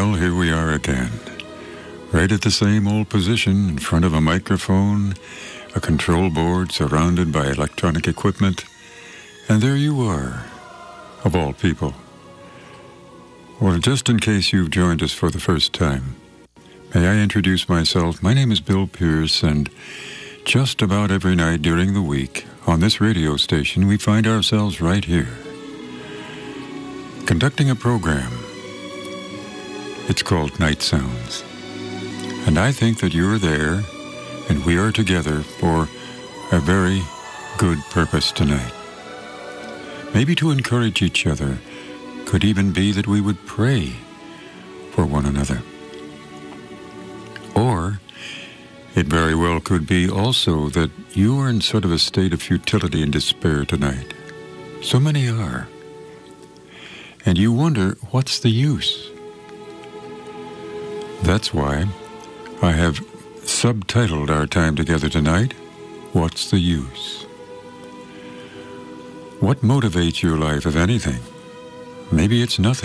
Well, here we are again, right at the same old position in front of a microphone, a control board surrounded by electronic equipment, and there you are, of all people. Well, just in case you've joined us for the first time, may I introduce myself? My name is Bill Pierce, and just about every night during the week on this radio station, we find ourselves right here, conducting a program. It's called Night Sounds. And I think that you're there, and we are together for a very good purpose tonight. Maybe to encourage each other. Could even be that we would pray for one another. Or it very well could be also that you are in sort of a state of futility and despair tonight. So many are. And you wonder, what's the use? That's why I have subtitled our time together tonight, What's the Use? What motivates your life, if anything? Maybe it's nothing.